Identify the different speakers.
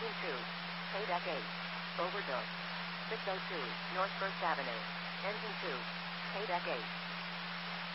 Speaker 1: Engine 2. K-Deck 8. Overdose. 602 North 1st Avenue. Engine 2. K-Deck 8.